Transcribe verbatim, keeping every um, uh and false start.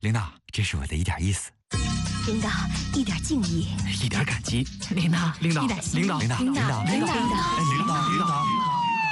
领导，这是我的一点意思。 领导，一点敬意， 一点感激。 领导， 领导， 一点心意领导，领导， 领导， 领导， 领导， 领导，领导。